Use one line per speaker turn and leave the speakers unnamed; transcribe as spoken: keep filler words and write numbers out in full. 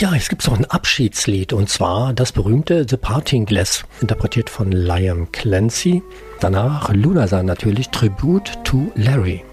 Ja, jetzt gibt es noch ein Abschiedslied und zwar das berühmte The Parting Glass, interpretiert von Liam Clancy. Danach Lunasan natürlich, Tribute to Larry.